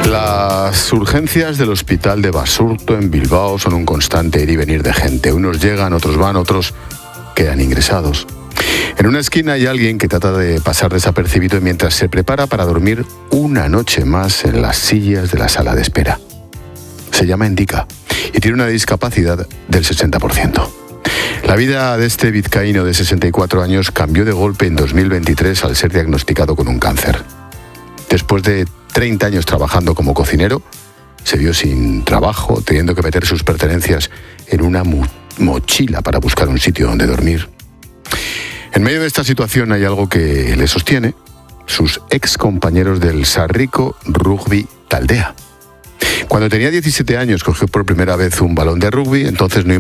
Las urgencias del hospital de Basurto en Bilbao son un constante ir y venir de gente. Unos llegan, otros van, otros quedan ingresados. En una esquina hay alguien que trata de pasar desapercibido mientras se prepara para dormir una noche más en las sillas de la sala de espera. Se llama Endika y tiene una discapacidad del 60%. La vida de este vizcaíno de 64 años cambió de golpe en 2023 al ser diagnosticado con un cáncer. Después de 30 años trabajando como cocinero, se vio sin trabajo, teniendo que meter sus pertenencias en una mochila para buscar un sitio donde dormir. En medio de esta situación hay algo que le sostiene: sus ex compañeros del Sarriko Rugby Taldea. Cuando tenía 17 años cogió por primera vez un balón de rugby, entonces no